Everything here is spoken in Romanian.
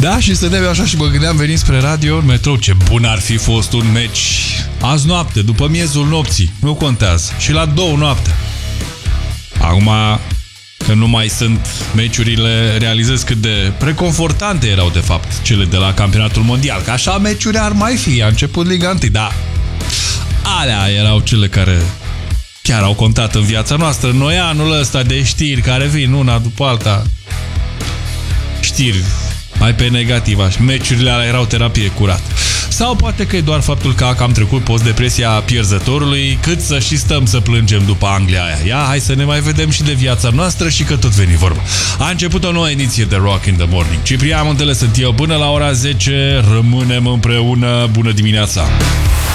Da, și stăteam așa și mă gândeam venind spre radio în metrou, ce bun ar fi fost un meci azi noapte, după miezul nopții, nu contează, și la 2 noapte. Acum că nu mai sunt meciurile, realizez cât de preconfortante erau de fapt cele de la campionatul mondial, că așa meciuri ar mai fi, a început Liga 1, dar alea erau cele care chiar au contat în viața noastră. Noi anul ăsta de știri care vin una după alta, știri mai pe negativ, meciurile alea erau terapie curată. Sau poate că e doar faptul că am trecut post-depresia pierzătorului, cât să și stăm să plângem după Anglia aia. Ia, hai să ne mai vedem și de viața noastră și că tot veni vorba. A început o nouă ediție de Rock in the Morning. Ciprian Muntele sunt eu, până la ora 10 rămânem împreună. Bună dimineața!